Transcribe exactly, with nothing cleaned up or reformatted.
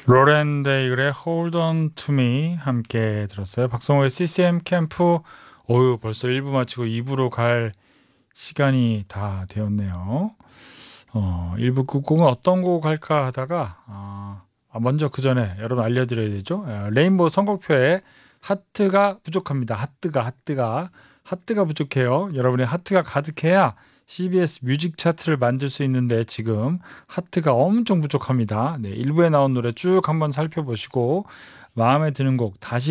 로렌 데이글의 Hold On To Me 함께 들었어요. 박성호의 씨씨엠 캠프. 어유 벌써 일 부 마치고 이 부로 갈 시간이 다 되었네요. 어, 일 부 끝곡은 어떤 곡 할까 하다가 아, 먼저 그 전에 여러분 알려드려야 되죠. 아, 레인보우 선곡표에 하트가 부족합니다. 하트가 하트가 하트가 부족해요. 여러분의 하트가 가득해야 씨비에스 뮤직 차트를 만들 수 있는데 지금 하트가 엄청 부족합니다. 네, 일 부에 나온 노래 쭉 한번 살펴보시고 마음에 드는 곡 다시